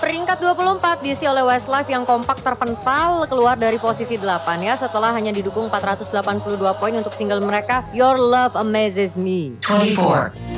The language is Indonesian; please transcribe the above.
Peringkat 24 diisi oleh Westlife yang kompak terpental keluar dari posisi 8 ya setelah hanya didukung 482 poin untuk single mereka Your Love Amazes Me. 24.